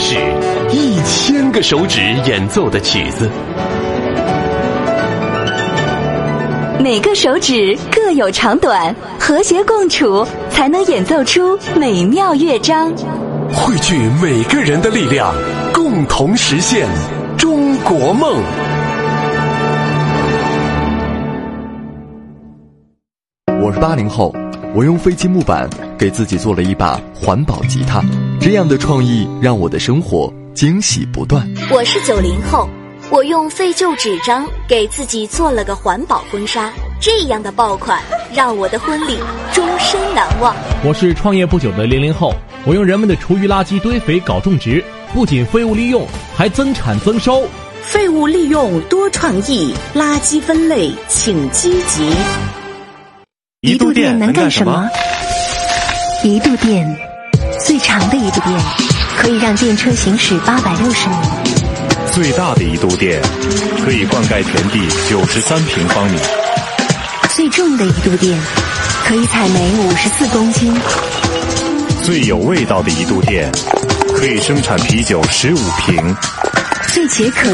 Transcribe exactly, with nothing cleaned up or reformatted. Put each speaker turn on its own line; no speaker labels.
是一千个手指演奏的曲子。
每个手指各有长短，和谐共处，才能演奏出美妙乐章。
汇聚每个人的力量，共同实现中国梦。
我是八零后，我用废弃木板给自己做了一把环保吉他，这样的创意让我的生活惊喜不断。
我是九零后，我用废旧纸张给自己做了个环保婚纱，这样的爆款让我的婚礼终身难忘。
我是创业不久的零零后，我用人们的厨余垃圾堆肥搞种植，不仅废物利用，还增产增收。
废物利用多创意，垃圾分类请积极。
一度电能干什么？
一度电，最长的一度电，可以让电车行驶八百六十米。
最大的一度电，可以灌溉田地九十三平方米。
最重的一度电，可以采煤五十四公斤。
最有味道的一度电，可以生产啤酒十五瓶。
最解渴